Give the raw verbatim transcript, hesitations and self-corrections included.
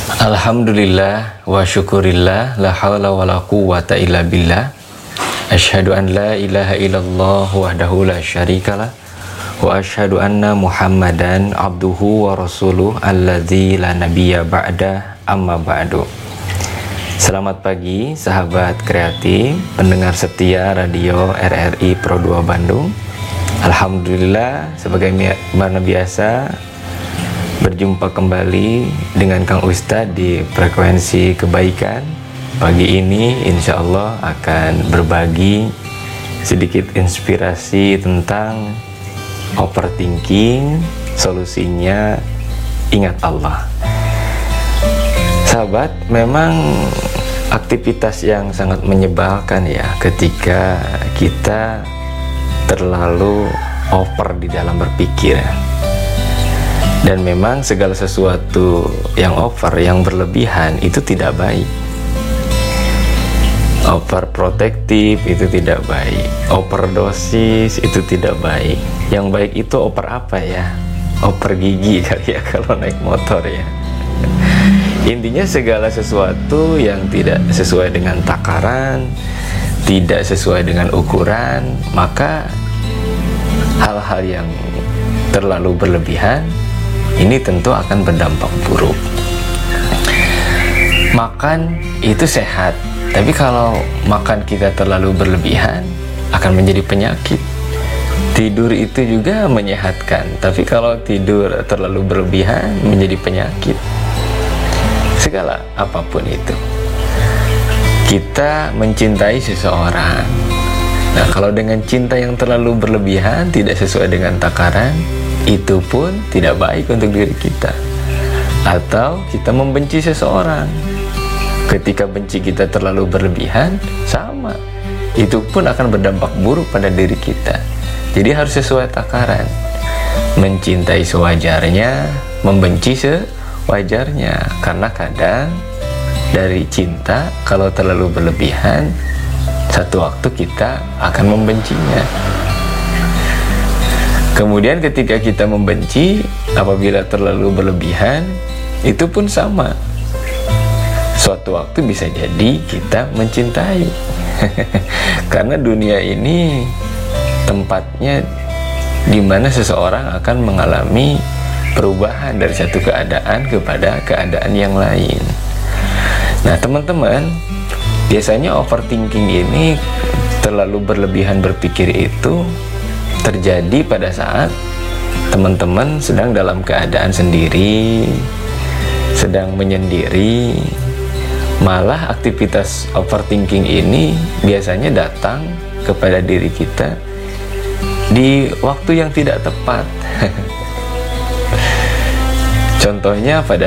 Alhamdulillah wa syukurillah, la hawla wa la quwwata illa billah. Asyhadu an la ilaha illallah wahdahu la syarikalah, wa asyhadu anna Muhammadan abduhu wa rasuluh alladzi la nabiyya ba'da, amma ba'du. Selamat pagi sahabat kreatif, pendengar setia radio R R I Pro dua Bandung. Alhamdulillah, sebagaimana biasa berjumpa kembali dengan Kang Ustadz di frekuensi kebaikan. Pagi ini insya Allah akan berbagi sedikit inspirasi tentang overthinking, solusinya ingat Allah. Sahabat, memang aktivitas yang sangat menyebalkan ya ketika kita terlalu over di dalam berpikir. Dan memang segala sesuatu yang over, yang berlebihan itu tidak baik. Overprotektif itu tidak baik, overdosis itu tidak baik. Yang baik itu over apa ya? Over gigi kali ya kalau naik motor ya. Intinya segala sesuatu yang tidak sesuai dengan takaran, tidak sesuai dengan ukuran, maka hal-hal yang terlalu berlebihan ini tentu akan berdampak buruk. Makan itu sehat, tapi kalau makan kita terlalu berlebihan akan menjadi penyakit. Tidur itu juga menyehatkan, tapi kalau tidur terlalu berlebihan menjadi penyakit. Segala apapun itu, kita mencintai seseorang. Nah, kalau dengan cinta yang terlalu berlebihan, tidak sesuai dengan takaran, itu pun tidak baik untuk diri kita. Atau kita membenci seseorang, ketika benci kita terlalu berlebihan, sama, itu pun akan berdampak buruk pada diri kita. Jadi harus sesuai takaran, mencintai sewajarnya, membenci sewajarnya. Karena kadang dari cinta kalau terlalu berlebihan, satu waktu kita akan membencinya. Kemudian ketika kita membenci, apabila terlalu berlebihan, itu pun sama. Suatu waktu bisa jadi kita mencintai. Karena dunia ini tempatnya di mana seseorang akan mengalami perubahan dari satu keadaan kepada keadaan yang lain. Nah, teman-teman, biasanya overthinking ini, terlalu berlebihan berpikir itu terjadi pada saat teman-teman sedang dalam keadaan sendiri, sedang menyendiri. Malah aktivitas overthinking ini biasanya datang kepada diri kita di waktu yang tidak tepat. Contohnya pada